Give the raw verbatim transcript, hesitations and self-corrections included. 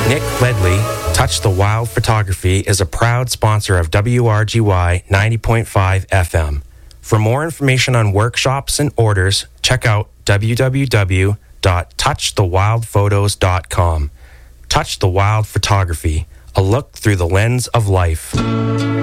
Nick Ledley, Touch the Wild Photography, is a proud sponsor of W R G Y ninety point five F M. For more information on workshops and orders, check out w w w dot touch the wild photos dot com. Touch the Wild Photography, a look through the lens of life.